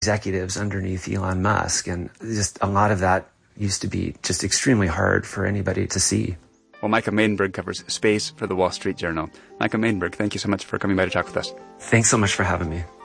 executives underneath Elon Musk. And just a lot of that used to be just extremely hard for anybody to see. Well, Micah Mainberg covers space for the Wall Street Journal. Micah Mainberg, thank you so much for coming by to talk with us. Thanks so much for having me.